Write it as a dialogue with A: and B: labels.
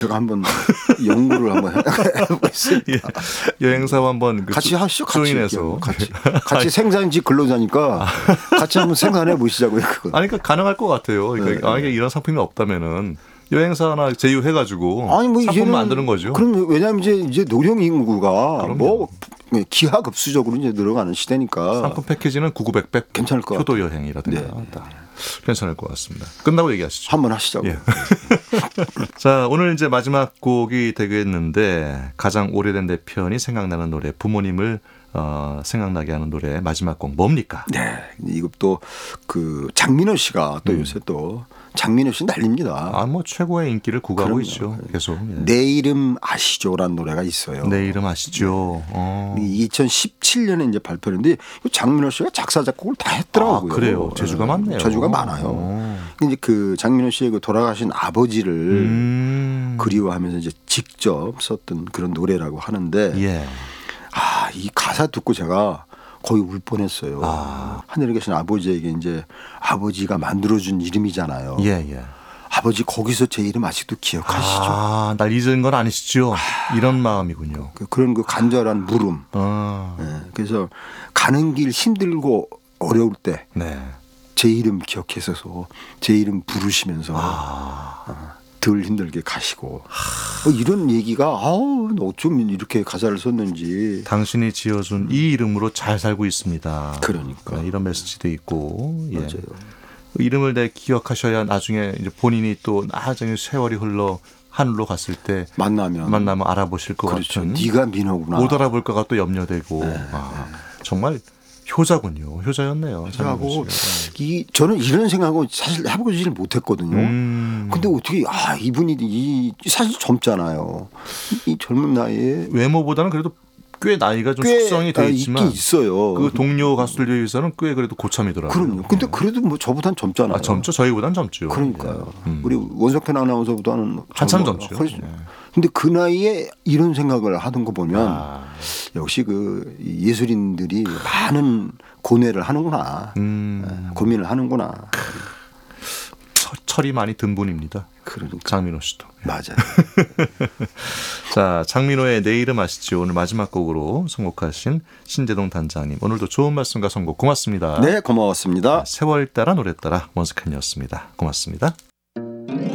A: 제가 한번 연구를 한번 해보겠습니다.
B: 예. 여행사와 한번
A: 같이 하시죠.
B: 조인해서
A: 같이 생산지 근로자니까 같이 한번 생산해 보시자고요. 그건.
B: 아니, 그러니까 가능할 것 같아요. 그러니까 만약에 이런 상품이 없다면은 여행사나 제휴해가지고
A: 아니 뭐
B: 상품 만드는 거죠.
A: 그럼 왜냐하면 이제 노령 인구가 뭐 기하급수적으로 이제 늘어가는 시대니까
B: 상품 패키지는 9900
A: 괜찮을 것
B: 효도 여행이라든가 괜찮을 것 같습니다. 끝나고 얘기하시죠.
A: 한번 하시자고.
B: 예. 자, 오늘 이제 마지막 곡이 되겠는데 가장 오래된 내 편이 생각나는 노래, 부모님을 생각나게 하는 노래 마지막 곡 뭡니까?
A: 네, 이것도 그 장민호 씨가 또 요새 또 장민호 씨 난립니다.
B: 아, 뭐 최고의 인기를 구가하고
A: 그럼요.
B: 있죠. 계속. 예.
A: 내 이름 아시죠라는 노래가 있어요.
B: 내 이름 아시죠?
A: 2017년에 이제 발표했는데 장민호 씨가 작사 작곡을 다 했더라고요.
B: 아, 그래요. 재주가 많네요.
A: 재주가 많아요. 이제 그 장민호 씨의 그 돌아가신 아버지를 그리워하면서 이제 직접 썼던 그런 노래라고 하는데,
B: 예.
A: 이 가사 듣고 제가 거의 울 뻔했어요. 하늘에 계신 아버지에게 이제 아버지가 만들어준 이름이잖아요.
B: 예, 예.
A: 아버지 거기서 제 이름 아직도 기억하시죠?
B: 아, 날 잊은 건 아니시죠? 이런 마음이군요.
A: 그런 그 간절한 물음. 네, 그래서 가는 길 힘들고 어려울 때 제 이름 기억해서 제 이름 부르시면서 덜 힘들게 가시고 이런 얘기가 어쩜 이렇게 가사를 썼는지.
B: 당신이 지어준 이 이름으로 잘 살고 있습니다.
A: 그러니까
B: 이런 메시지도 있고. 예.
A: 맞아요.
B: 이름을 기억하셔야 나중에 이제 본인이 또 나중에 세월이 흘러 하늘로 갔을 때 만나면 알아보실 것 같은.
A: 네가 민호구나.
B: 못 알아볼까가 또 염려되고. 정말 효자군요. 효자였네요.
A: 하고 저는 이런 생각은 사실 해보지를 못했거든요. 근데 어떻게 이분이 사실 젊잖아요. 이 젊은 나이에
B: 외모보다는 그래도 꽤 나이가 좀 숙성이 돼 있지만
A: 있긴 있어요.
B: 그 동료 가수들 중에서는 꽤 그래도 고참이더라고요.
A: 그럼요. 근데 그래도 뭐 저보단 젊잖아요.
B: 젊죠. 저희보단 젊죠.
A: 그러니까요. 우리 원석현 아나운서보다는
B: 한참 젊죠.
A: 근데 그 나이에 이런 생각을 하던 거 보면 역시 그 예술인들이 많은 고뇌를 하는구나. 고민을 하는구나.
B: 철이 많이 든 분입니다.
A: 그러니까.
B: 장민호 씨도.
A: 맞아요.
B: 자, 장민호의 내 이름 아시죠? 오늘 마지막 곡으로 선곡하신 신재동 단장님. 오늘도 좋은 말씀과 선곡 고맙습니다.
A: 네, 고마웠습니다.
B: 세월 따라 노래 따라 원석현이었습니다. 고맙습니다.